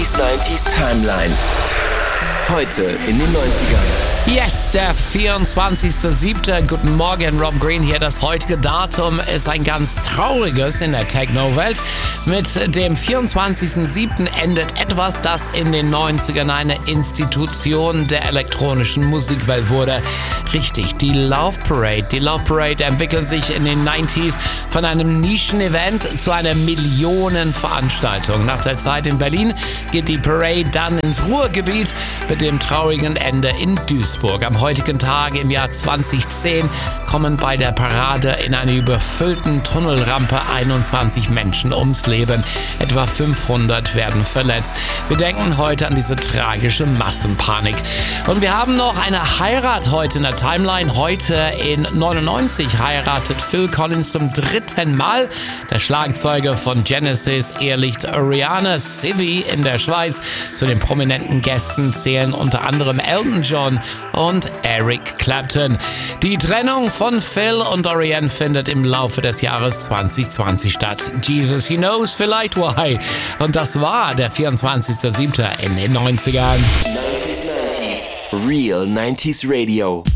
90s Timeline. Heute in den 90ern. Yes, der 24.07. Guten Morgen, Rob Green hier. Das heutige Datum ist ein ganz trauriges in der Techno-Welt. Mit dem 24.07. endet etwas, das in den 90ern eine Institution der elektronischen Musikwelt wurde. Richtig, die Love Parade. Die Love Parade entwickelt sich in den 90s von einem Nischen-Event zu einer Millionenveranstaltung. Nach der Zeit in Berlin geht die Parade dann ins Ruhrgebiet mit dem traurigen Ende in Duisburg. Am heutigen Tag im Jahr 2010 kommen bei der Parade in einer überfüllten Tunnelrampe 21 Menschen ums Leben. Etwa 500 werden verletzt. Wir denken heute an diese tragische Massenpanik. Und wir haben noch eine Heirat heute in der Timeline. Heute in 99 heiratet Phil Collins zum 3. Mal. Der Schlagzeuger von Genesis ehelicht Ariana Civi in der Schweiz. Zu den prominenten Gästen zählen unter anderem Elton John und Eric Clapton. Die Trennung von Phil und Ariana findet im Laufe des Jahres 2020 statt. Jesus, he knows vielleicht why. Und das war der 24.07. in den 90ern. 90s. Real 90s Radio.